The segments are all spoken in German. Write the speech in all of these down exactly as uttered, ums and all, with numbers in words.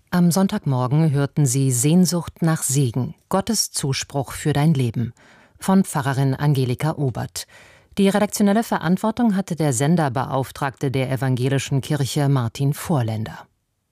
Am Sonntagmorgen hörten Sie Sehnsucht nach Segen, Gottes Zuspruch für dein Leben von Pfarrerin Angelika Obert. Die redaktionelle Verantwortung hatte der Senderbeauftragte der Evangelischen Kirche Martin Vorländer.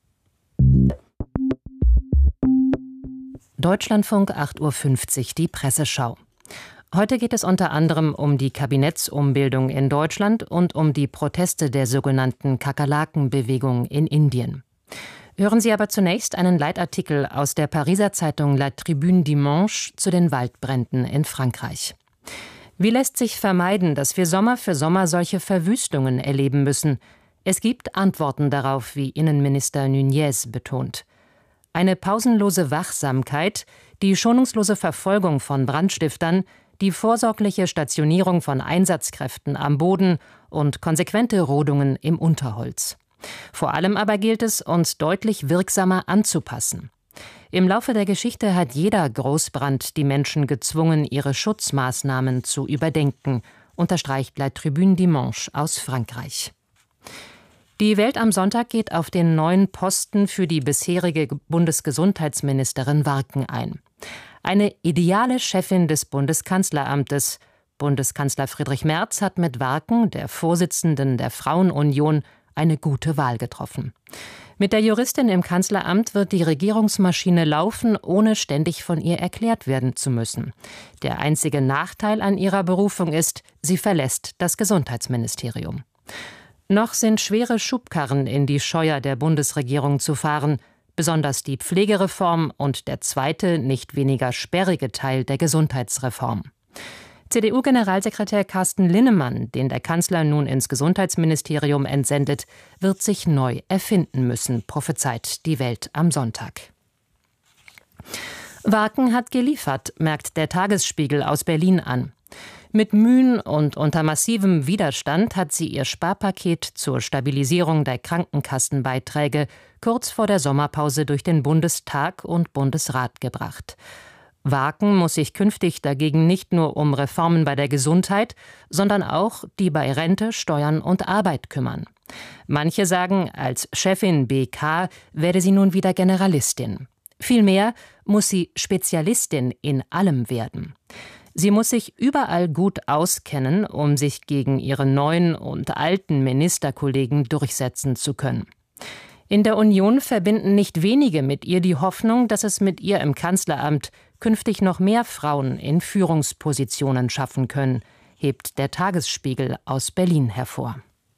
Deutschlandfunk acht Uhr fünfzig, die Presseschau. Heute geht es unter anderem um die Kabinettsumbildung in Deutschland und um die Proteste der sogenannten Kakerlaken-Bewegung in Indien. Hören Sie aber zunächst einen Leitartikel aus der Pariser Zeitung La Tribune Dimanche zu den Waldbränden in Frankreich. Wie lässt sich vermeiden, dass wir Sommer für Sommer solche Verwüstungen erleben müssen? Es gibt Antworten darauf, wie Innenminister Nunez betont. Eine pausenlose Wachsamkeit, die schonungslose Verfolgung von Brandstiftern, die vorsorgliche Stationierung von Einsatzkräften am Boden und konsequente Rodungen im Unterholz. Vor allem aber gilt es, uns deutlich wirksamer anzupassen. Im Laufe der Geschichte hat jeder Großbrand die Menschen gezwungen, ihre Schutzmaßnahmen zu überdenken, unterstreicht La Tribune Dimanche aus Frankreich. Die Welt am Sonntag geht auf den neuen Posten für die bisherige Bundesgesundheitsministerin Warken ein. Eine ideale Chefin des Bundeskanzleramtes. Bundeskanzler Friedrich Merz hat mit Warken, der Vorsitzenden der Frauenunion, eine gute Wahl getroffen. Mit der Juristin im Kanzleramt wird die Regierungsmaschine laufen, ohne ständig von ihr erklärt werden zu müssen. Der einzige Nachteil an ihrer Berufung ist, sie verlässt das Gesundheitsministerium. Noch sind schwere Schubkarren in die Scheuer der Bundesregierung zu fahren, besonders die Pflegereform und der zweite, nicht weniger sperrige Teil der Gesundheitsreform. C D U-Generalsekretär Carsten Linnemann, den der Kanzler nun ins Gesundheitsministerium entsendet, wird sich neu erfinden müssen, prophezeit die Welt am Sonntag. Warken hat geliefert, merkt der Tagesspiegel aus Berlin an. Mit Mühen und unter massivem Widerstand hat sie ihr Sparpaket zur Stabilisierung der Krankenkassenbeiträge kurz vor der Sommerpause durch den Bundestag und Bundesrat gebracht. Warken muss sich künftig dagegen nicht nur um Reformen bei der Gesundheit, sondern auch die bei Rente, Steuern und Arbeit kümmern. Manche sagen, als Chefin B K werde sie nun wieder Generalistin. Vielmehr muss sie Spezialistin in allem werden. Sie muss sich überall gut auskennen, um sich gegen ihre neuen und alten Ministerkollegen durchsetzen zu können. In der Union verbinden nicht wenige mit ihr die Hoffnung, dass es mit ihr im Kanzleramt künftig noch mehr Frauen in Führungspositionen schaffen können, hebt der Tagesspiegel aus Berlin hervor.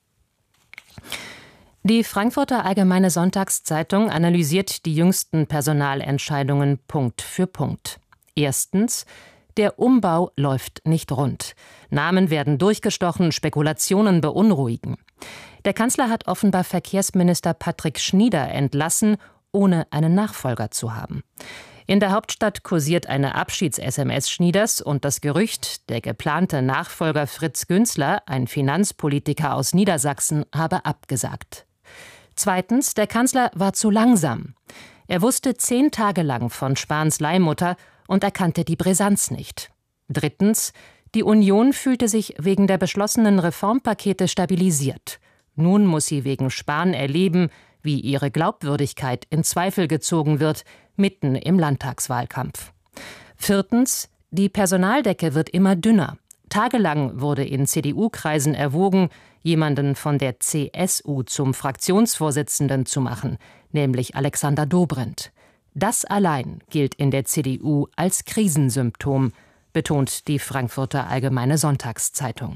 Die Frankfurter Allgemeine Sonntagszeitung analysiert die jüngsten Personalentscheidungen Punkt für Punkt. Erstens: Der Umbau läuft nicht rund. Namen werden durchgestochen, Spekulationen beunruhigen. Der Kanzler hat offenbar Verkehrsminister Patrick Schnieder entlassen, ohne einen Nachfolger zu haben. In der Hauptstadt kursiert eine Abschieds-S M S Schnieders und das Gerücht, der geplante Nachfolger Fritz Günzler, ein Finanzpolitiker aus Niedersachsen, habe abgesagt. Zweitens, der Kanzler war zu langsam. Er wusste zehn Tage lang von Spahns Leihmutter und erkannte die Brisanz nicht. Drittens, die Union fühlte sich wegen der beschlossenen Reformpakete stabilisiert. Nun muss sie wegen Spahn erleben, wie ihre Glaubwürdigkeit in Zweifel gezogen wird, mitten im Landtagswahlkampf. Viertens, die Personaldecke wird immer dünner. Tagelang wurde in C D U-Kreisen erwogen, jemanden von der C S U zum Fraktionsvorsitzenden zu machen, nämlich Alexander Dobrindt. Das allein gilt in der C D U als Krisensymptom, betont die Frankfurter Allgemeine Sonntagszeitung.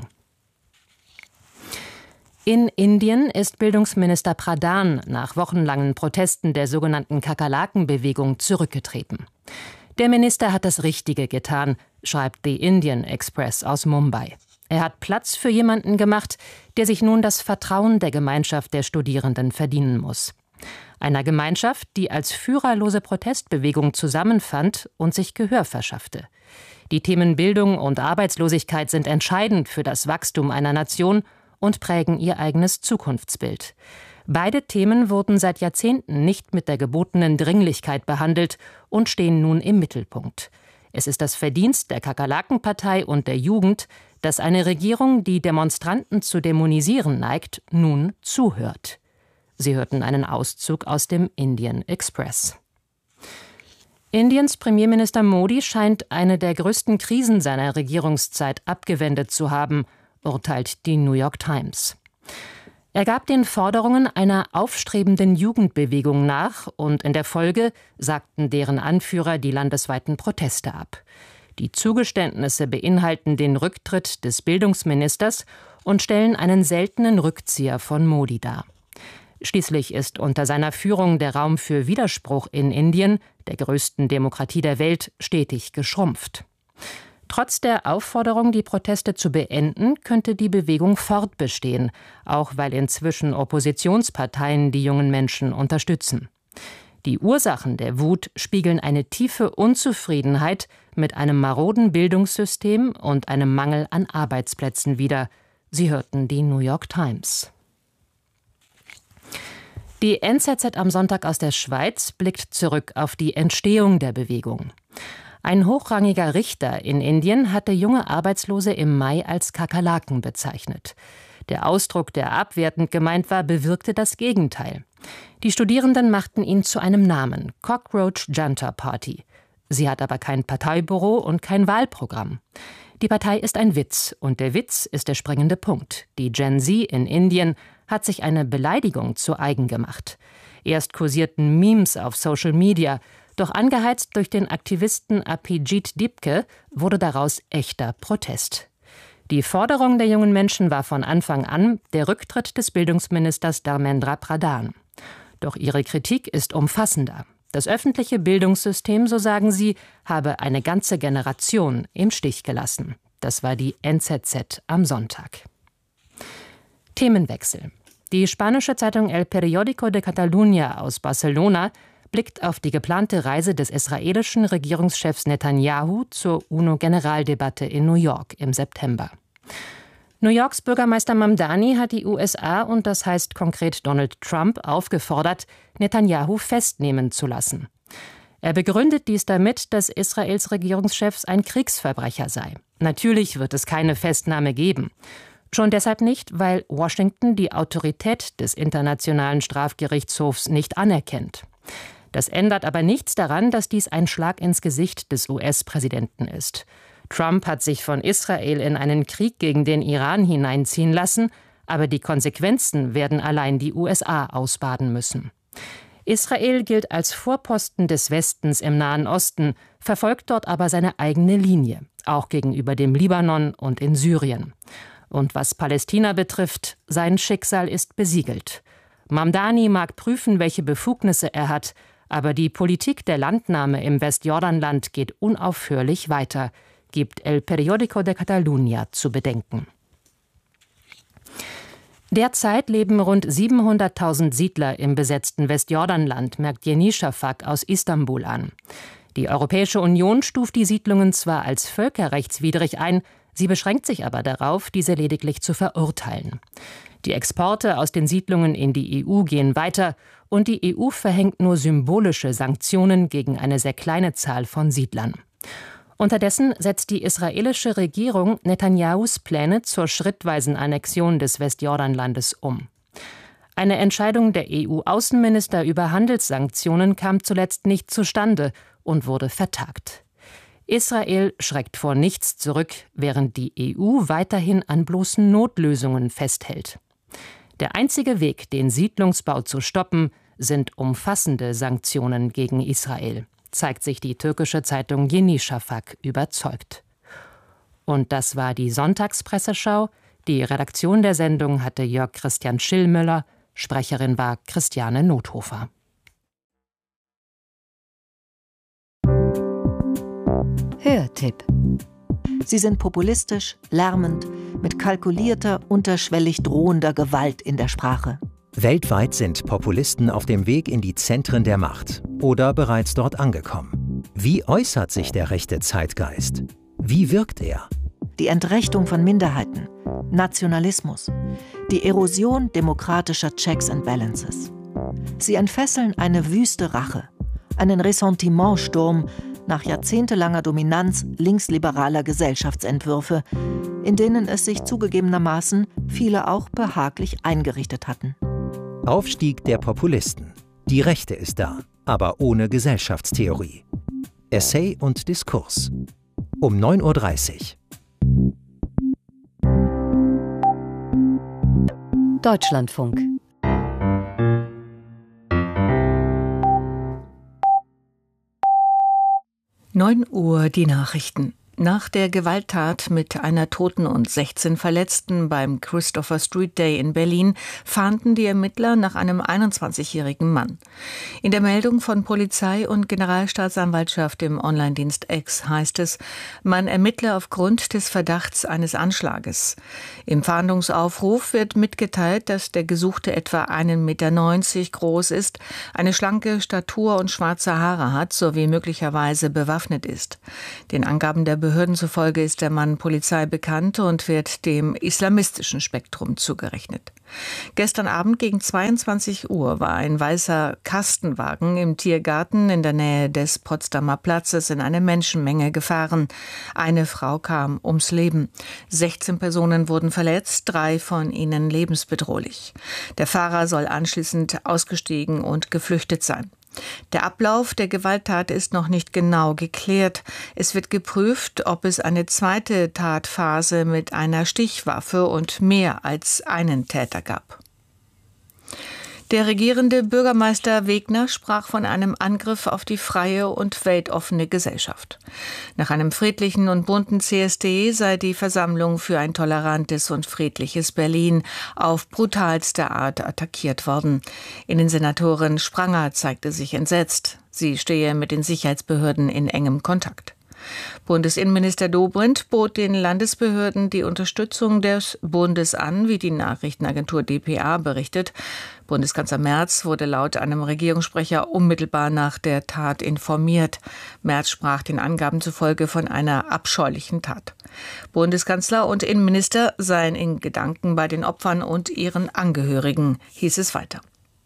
In Indien ist Bildungsminister Pradhan nach wochenlangen Protesten der sogenannten Kakerlaken-Bewegung zurückgetreten. Der Minister hat das Richtige getan, schreibt The Indian Express aus Mumbai. Er hat Platz für jemanden gemacht, der sich nun das Vertrauen der Gemeinschaft der Studierenden verdienen muss. Einer Gemeinschaft, die als führerlose Protestbewegung zusammenfand und sich Gehör verschaffte. Die Themen Bildung und Arbeitslosigkeit sind entscheidend für das Wachstum einer Nation und prägen ihr eigenes Zukunftsbild. Beide Themen wurden seit Jahrzehnten nicht mit der gebotenen Dringlichkeit behandelt und stehen nun im Mittelpunkt. Es ist das Verdienst der Kakerlakenpartei und der Jugend, dass eine Regierung, die Demonstranten zu dämonisieren neigt, nun zuhört. Sie hörten einen Auszug aus dem Indian Express. Indiens Premierminister Modi scheint eine der größten Krisen seiner Regierungszeit abgewendet zu haben, urteilt die New York Times. Er gab den Forderungen einer aufstrebenden Jugendbewegung nach und in der Folge sagten deren Anführer die landesweiten Proteste ab. Die Zugeständnisse beinhalten den Rücktritt des Bildungsministers und stellen einen seltenen Rückzieher von Modi dar. Schließlich ist unter seiner Führung der Raum für Widerspruch in Indien, der größten Demokratie der Welt, stetig geschrumpft. Trotz der Aufforderung, die Proteste zu beenden, könnte die Bewegung fortbestehen, auch weil inzwischen Oppositionsparteien die jungen Menschen unterstützen. Die Ursachen der Wut spiegeln eine tiefe Unzufriedenheit mit einem maroden Bildungssystem und einem Mangel an Arbeitsplätzen wider. Sie hörten die New York Times. Die N Z Z am Sonntag aus der Schweiz blickt zurück auf die Entstehung der Bewegung. Ein hochrangiger Richter in Indien hatte junge Arbeitslose im Mai als Kakerlaken bezeichnet. Der Ausdruck, der abwertend gemeint war, bewirkte das Gegenteil. Die Studierenden machten ihn zu einem Namen, Cockroach Junta Party. Sie hat aber kein Parteibüro und kein Wahlprogramm. Die Partei ist ein Witz und der Witz ist der springende Punkt. Die Gen Z in Indien hat sich eine Beleidigung zu eigen gemacht. Erst kursierten Memes auf Social Media, doch angeheizt durch den Aktivisten Abhijit Dipke wurde daraus echter Protest. Die Forderung der jungen Menschen war von Anfang an der Rücktritt des Bildungsministers Dharmendra Pradhan. Doch ihre Kritik ist umfassender. Das öffentliche Bildungssystem, so sagen sie, habe eine ganze Generation im Stich gelassen. Das war die N Z Z am Sonntag. Themenwechsel. Die spanische Zeitung El Periódico de Catalunya aus Barcelona blickt auf die geplante Reise des israelischen Regierungschefs Netanyahu zur UNO-Generaldebatte in New York im September. New Yorks Bürgermeister Mamdani hat die U S A und das heißt konkret Donald Trump aufgefordert, Netanyahu festnehmen zu lassen. Er begründet dies damit, dass Israels Regierungschef ein Kriegsverbrecher sei. Natürlich wird es keine Festnahme geben. Schon deshalb nicht, weil Washington die Autorität des Internationalen Strafgerichtshofs nicht anerkennt. Das ändert aber nichts daran, dass dies ein Schlag ins Gesicht des U S-Präsidenten ist. Trump hat sich von Israel in einen Krieg gegen den Iran hineinziehen lassen, aber die Konsequenzen werden allein die U S A ausbaden müssen. Israel gilt als Vorposten des Westens im Nahen Osten, verfolgt dort aber seine eigene Linie, auch gegenüber dem Libanon und in Syrien. Und was Palästina betrifft, sein Schicksal ist besiegelt. Mamdani mag prüfen, welche Befugnisse er hat, aber die Politik der Landnahme im Westjordanland geht unaufhörlich weiter, gibt El Periódico de Catalunya zu bedenken. Derzeit leben rund siebenhunderttausend Siedler im besetzten Westjordanland, merkt Yeni Shafak aus Istanbul an. Die Europäische Union stuft die Siedlungen zwar als völkerrechtswidrig ein, sie beschränkt sich aber darauf, diese lediglich zu verurteilen. Die Exporte aus den Siedlungen in die E U gehen weiter und die E U verhängt nur symbolische Sanktionen gegen eine sehr kleine Zahl von Siedlern. Unterdessen setzt die israelische Regierung Netanyahus Pläne zur schrittweisen Annexion des Westjordanlandes um. Eine Entscheidung der E U-Außenminister über Handelssanktionen kam zuletzt nicht zustande und wurde vertagt. Israel schreckt vor nichts zurück, während die E U weiterhin an bloßen Notlösungen festhält. Der einzige Weg, den Siedlungsbau zu stoppen, sind umfassende Sanktionen gegen Israel, zeigt sich die türkische Zeitung Yeni Shafak überzeugt. Und das war die Sonntagspresseschau. Die Redaktion der Sendung hatte Jörg Christian Schillmüller, Sprecherin war Christiane Nothofer. Hörtipp. Sie sind populistisch, lärmend, mit kalkulierter, unterschwellig drohender Gewalt in der Sprache. Weltweit sind Populisten auf dem Weg in die Zentren der Macht oder bereits dort angekommen. Wie äußert sich der rechte Zeitgeist? Wie wirkt er? Die Entrechtung von Minderheiten, Nationalismus, die Erosion demokratischer Checks and Balances. Sie entfesseln eine wüste Rache, einen Ressentimentsturm nach jahrzehntelanger Dominanz linksliberaler Gesellschaftsentwürfe, in denen es sich zugegebenermaßen viele auch behaglich eingerichtet hatten. Aufstieg der Populisten. Die Rechte ist da, aber ohne Gesellschaftstheorie. Essay und Diskurs. Um neun Uhr dreißig. Deutschlandfunk. neun Uhr die Nachrichten. Nach der Gewalttat mit einer Toten und sechzehn Verletzten beim Christopher Street Day in Berlin fahnden die Ermittler nach einem einundzwanzigjährigen Mann. In der Meldung von Polizei und Generalstaatsanwaltschaft im Online-Dienst X heißt es, man ermittle aufgrund des Verdachts eines Anschlages. Im Fahndungsaufruf wird mitgeteilt, dass der Gesuchte etwa ein Meter neunzig groß ist, eine schlanke Statur und schwarze Haare hat sowie möglicherweise bewaffnet ist. Den Angaben der Behörden zufolge ist der Mann Polizei bekannt und wird dem islamistischen Spektrum zugerechnet. Gestern Abend gegen zweiundzwanzig Uhr war ein weißer Kastenwagen im Tiergarten in der Nähe des Potsdamer Platzes in eine Menschenmenge gefahren. Eine Frau kam ums Leben. sechzehn Personen wurden verletzt, drei von ihnen lebensbedrohlich. Der Fahrer soll anschließend ausgestiegen und geflüchtet sein. Der Ablauf der Gewalttat ist noch nicht genau geklärt. Es wird geprüft, ob es eine zweite Tatphase mit einer Stichwaffe und mehr als einen Täter gab. Der regierende Bürgermeister Wegner sprach von einem Angriff auf die freie und weltoffene Gesellschaft. Nach einem friedlichen und bunten C S D sei die Versammlung für ein tolerantes und friedliches Berlin auf brutalste Art attackiert worden. Innensenatorin Spranger zeigte sich entsetzt. Sie stehe mit den Sicherheitsbehörden in engem Kontakt. Bundesinnenminister Dobrindt bot den Landesbehörden die Unterstützung des Bundes an, wie die Nachrichtenagentur D P A berichtet. Bundeskanzler Merz wurde laut einem Regierungssprecher unmittelbar nach der Tat informiert. Merz sprach den Angaben zufolge von einer abscheulichen Tat. Bundeskanzler und Innenminister seien in Gedanken bei den Opfern und ihren Angehörigen, hieß es weiter.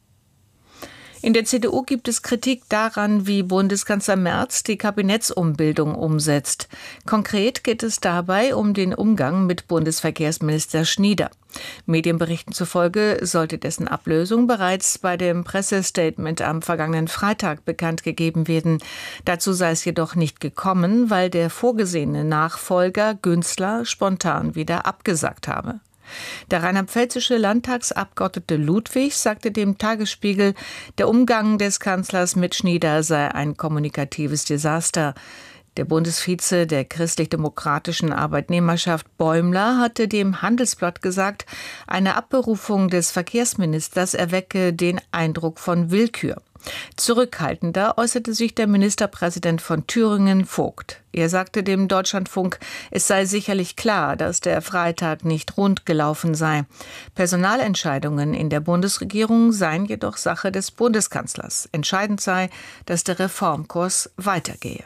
In der C D U gibt es Kritik daran, wie Bundeskanzler Merz die Kabinettsumbildung umsetzt. Konkret geht es dabei um den Umgang mit Bundesverkehrsminister Schnieder. Medienberichten zufolge sollte dessen Ablösung bereits bei dem Pressestatement am vergangenen Freitag bekannt gegeben werden. Dazu sei es jedoch nicht gekommen, weil der vorgesehene Nachfolger Günzler spontan wieder abgesagt habe. Der rheinland-pfälzische Landtagsabgeordnete Ludwig sagte dem Tagesspiegel, der Umgang des Kanzlers mit Schnieder sei ein kommunikatives Desaster. Der Bundesvize der christlich-demokratischen Arbeitnehmerschaft Bäumler hatte dem Handelsblatt gesagt, eine Abberufung des Verkehrsministers erwecke den Eindruck von Willkür. Zurückhaltender äußerte sich der Ministerpräsident von Thüringen, Vogt. Er sagte dem Deutschlandfunk, es sei sicherlich klar, dass der Freitag nicht rund gelaufen sei. Personalentscheidungen in der Bundesregierung seien jedoch Sache des Bundeskanzlers. Entscheidend sei, dass der Reformkurs weitergehe.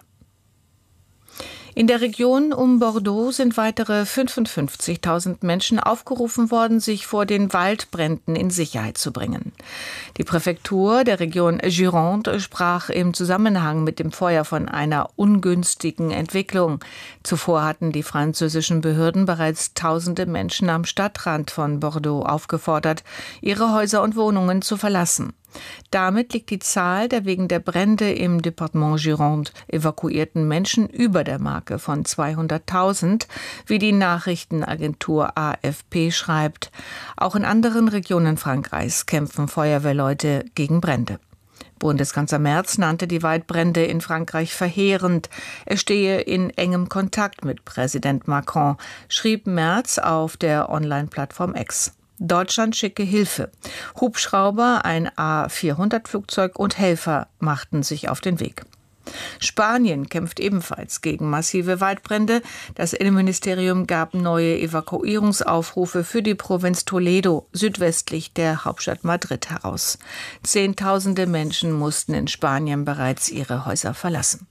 In der Region um Bordeaux sind weitere fünfundfünfzigtausend Menschen aufgerufen worden, sich vor den Waldbränden in Sicherheit zu bringen. Die Präfektur der Region Gironde sprach im Zusammenhang mit dem Feuer von einer ungünstigen Entwicklung. Zuvor hatten die französischen Behörden bereits tausende Menschen am Stadtrand von Bordeaux aufgefordert, ihre Häuser und Wohnungen zu verlassen. Damit liegt die Zahl der wegen der Brände im Departement Gironde evakuierten Menschen über der Marke von zweihunderttausend, wie die Nachrichtenagentur A F P schreibt. Auch in anderen Regionen Frankreichs kämpfen Feuerwehrleute gegen Brände. Bundeskanzler Merz nannte die Waldbrände in Frankreich verheerend. Er stehe in engem Kontakt mit Präsident Macron, schrieb Merz auf der Online-Plattform X. Deutschland schicke Hilfe. Hubschrauber, ein A vierhundert Flugzeug und Helfer machten sich auf den Weg. Spanien kämpft ebenfalls gegen massive Waldbrände. Das Innenministerium gab neue Evakuierungsaufrufe für die Provinz Toledo südwestlich der Hauptstadt Madrid heraus. Zehntausende Menschen mussten in Spanien bereits ihre Häuser verlassen.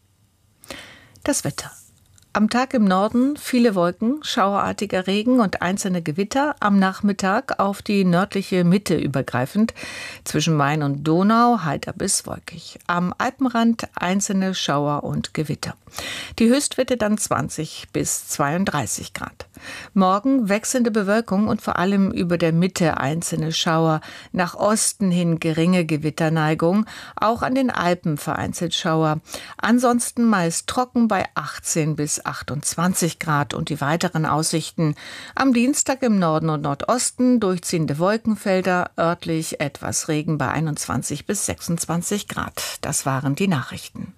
Das Wetter. Am Tag im Norden viele Wolken, schauerartiger Regen und einzelne Gewitter. Am Nachmittag auf die nördliche Mitte übergreifend. Zwischen Main und Donau heiter bis wolkig. Am Alpenrand einzelne Schauer und Gewitter. Die Höchstwerte dann zwanzig bis zweiunddreißig Grad. Morgen wechselnde Bewölkung und vor allem über der Mitte einzelne Schauer. Nach Osten hin geringe Gewitterneigung, auch an den Alpen vereinzelt Schauer. Ansonsten meist trocken bei achtzehn bis achtundzwanzig Grad. Und die weiteren Aussichten: am Dienstag im Norden und Nordosten durchziehende Wolkenfelder, örtlich etwas Regen bei einundzwanzig bis sechsundzwanzig Grad. Das waren die Nachrichten.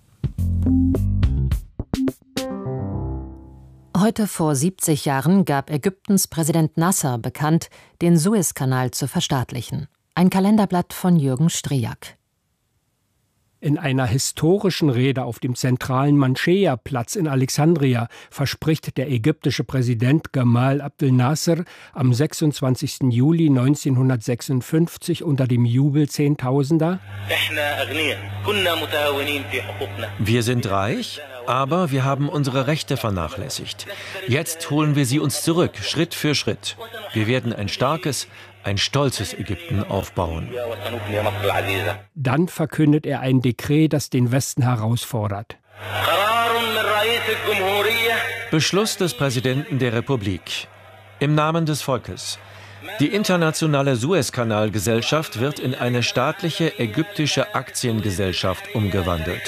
Heute vor siebzig Jahren gab Ägyptens Präsident Nasser bekannt, den Suezkanal zu verstaatlichen. Ein Kalenderblatt von Jürgen Striak. In einer historischen Rede auf dem zentralen Manscheja-Platz in Alexandria verspricht der ägyptische Präsident Gamal Abdel Nasser am sechsundzwanzigsten Juli neunzehnhundertsechsundfünfzig unter dem Jubel Zehntausender: Wir sind reich, aber wir haben unsere Rechte vernachlässigt. Jetzt holen wir sie uns zurück, Schritt für Schritt. Wir werden ein starkes, ein stolzes Ägypten aufbauen. Dann verkündet er ein Dekret, das den Westen herausfordert. Beschluss des Präsidenten der Republik. Im Namen des Volkes. Die internationale Suezkanalgesellschaft wird in eine staatliche ägyptische Aktiengesellschaft umgewandelt.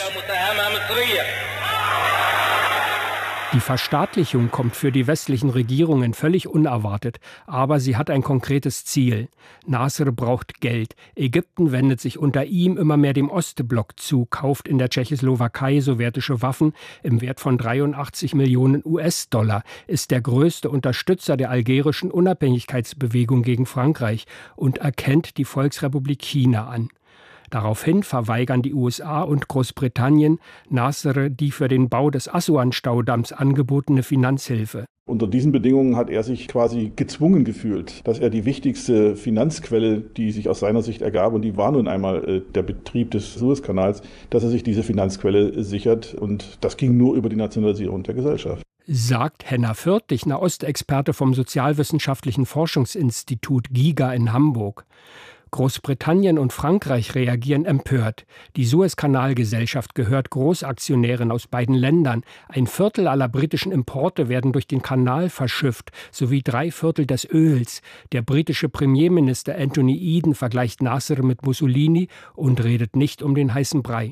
Die Verstaatlichung kommt für die westlichen Regierungen völlig unerwartet, aber sie hat ein konkretes Ziel. Nasser braucht Geld. Ägypten wendet sich unter ihm immer mehr dem Ostblock zu, kauft in der Tschechoslowakei sowjetische Waffen im Wert von dreiundachtzig Millionen US-Dollar, ist der größte Unterstützer der algerischen Unabhängigkeitsbewegung gegen Frankreich und erkennt die Volksrepublik China an. Daraufhin verweigern die U S A und Großbritannien Nasser die für den Bau des Assuan-Staudamms angebotene Finanzhilfe. Unter diesen Bedingungen hat er sich quasi gezwungen gefühlt, dass er die wichtigste Finanzquelle, die sich aus seiner Sicht ergab, und die war nun einmal äh, der Betrieb des Suezkanals, dass er sich diese Finanzquelle sichert. Und das ging nur über die Nationalisierung der Gesellschaft. Sagt Henna Fürth, Nahostexperte vom Sozialwissenschaftlichen Forschungsinstitut GIGA in Hamburg. Großbritannien und Frankreich reagieren empört. Die Suezkanalgesellschaft gehört Großaktionären aus beiden Ländern. Ein Viertel aller britischen Importe werden durch den Kanal verschifft, sowie drei Viertel des Öls. Der britische Premierminister Anthony Eden vergleicht Nasser mit Mussolini und redet nicht um den heißen Brei.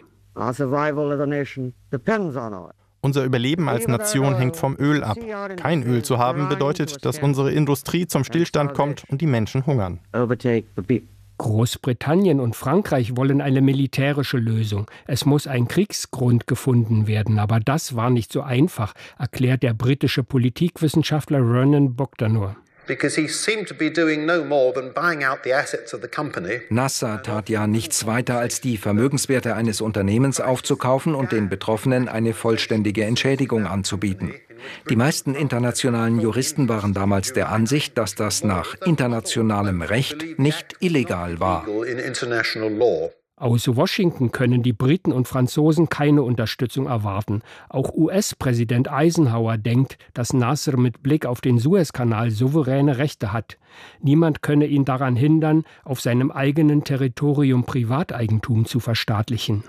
Unser Überleben als Nation hängt vom Öl ab. Kein Öl zu haben bedeutet, dass unsere Industrie zum Stillstand kommt und die Menschen hungern. Großbritannien und Frankreich wollen eine militärische Lösung. Es muss ein Kriegsgrund gefunden werden, aber das war nicht so einfach, erklärt der britische Politikwissenschaftler Ronan Bogdanor. Nasser tat ja nichts weiter, als die Vermögenswerte eines Unternehmens aufzukaufen und den Betroffenen eine vollständige Entschädigung anzubieten. Die meisten internationalen Juristen waren damals der Ansicht, dass das nach internationalem Recht nicht illegal war. Aus Washington können die Briten und Franzosen keine Unterstützung erwarten. Auch U S-Präsident Eisenhower denkt, dass Nasser mit Blick auf den Suezkanal souveräne Rechte hat. Niemand könne ihn daran hindern, auf seinem eigenen Territorium Privateigentum zu verstaatlichen.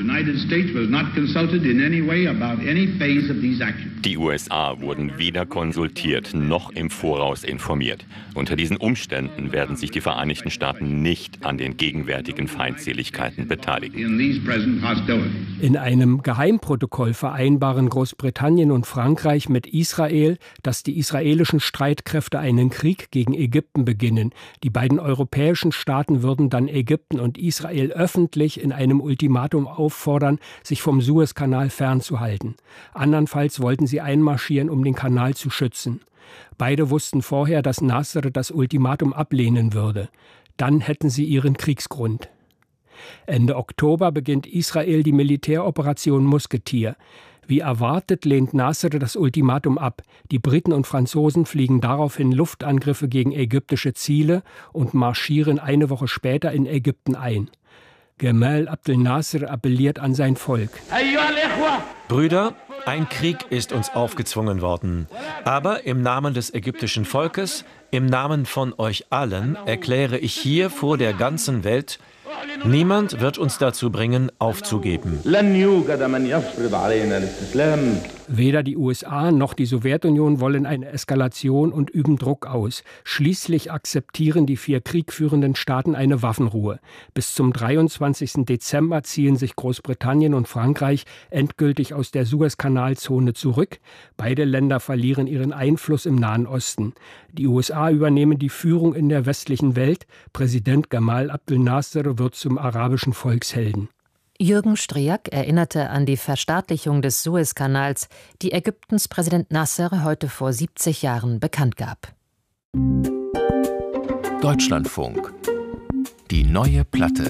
Die U S A wurden weder konsultiert noch im Voraus informiert. Unter diesen Umständen werden sich die Vereinigten Staaten nicht an den gegenwärtigen Feindseligkeiten beteiligen. In einem Geheimprotokoll vereinbaren Großbritannien und Frankreich mit Israel, dass die israelischen Streitkräfte einen Krieg gegen Ägypten beginnen. Die beiden europäischen Staaten würden dann Ägypten und Israel öffentlich in einem Ultimatum auffordern, sich vom Suezkanal fernzuhalten. Andernfalls wollten sie einmarschieren, um den Kanal zu schützen. Beide wussten vorher, dass Nasser das Ultimatum ablehnen würde. Dann hätten sie ihren Kriegsgrund. Ende Oktober beginnt Israel die Militäroperation Musketier. Wie erwartet lehnt Nasser das Ultimatum ab. Die Briten und Franzosen fliegen daraufhin Luftangriffe gegen ägyptische Ziele und marschieren eine Woche später in Ägypten ein. Gamal Abdel Nasser appelliert an sein Volk. Brüder, ein Krieg ist uns aufgezwungen worden. Aber im Namen des ägyptischen Volkes, im Namen von euch allen, erkläre ich hier vor der ganzen Welt, Niemand wird uns dazu bringen, aufzugeben. Weder die U S A noch die Sowjetunion wollen eine Eskalation und üben Druck aus. Schließlich akzeptieren die vier kriegführenden Staaten eine Waffenruhe. Bis zum dreiundzwanzigsten Dezember ziehen sich Großbritannien und Frankreich endgültig aus der Suezkanalzone zurück. Beide Länder verlieren ihren Einfluss im Nahen Osten. Die U S A übernehmen die Führung in der westlichen Welt. Präsident Gamal Abdel Nasser wird zum arabischen Volkshelden. Jürgen Striak erinnerte an die Verstaatlichung des Suezkanals, die Ägyptens Präsident Nasser heute vor siebzig Jahren bekannt gab. Deutschlandfunk. Die neue Platte.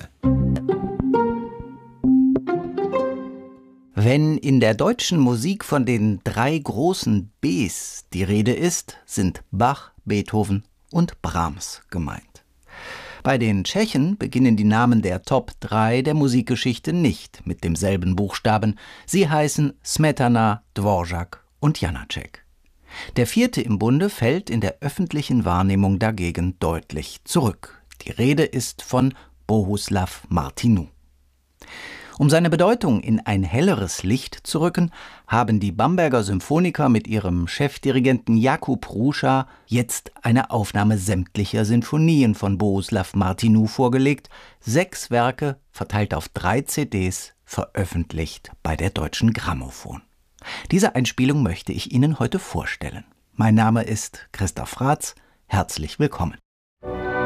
Wenn in der deutschen Musik von den drei großen Bs die Rede ist, sind Bach, Beethoven und Brahms gemeint. Bei den Tschechen beginnen die Namen der Top drei der Musikgeschichte nicht mit demselben Buchstaben. Sie heißen Smetana, Dvorak und Janacek. Der vierte im Bunde fällt in der öffentlichen Wahrnehmung dagegen deutlich zurück. Die Rede ist von Bohuslav Martinu. Um seine Bedeutung in ein helleres Licht zu rücken, haben die Bamberger Symphoniker mit ihrem Chefdirigenten Jakub Ruscha jetzt eine Aufnahme sämtlicher Sinfonien von Bohuslav Martinu vorgelegt, sechs Werke, verteilt auf drei C Ds, veröffentlicht bei der Deutschen Grammophon. Diese Einspielung möchte ich Ihnen heute vorstellen. Mein Name ist Christoph Raths. Herzlich willkommen.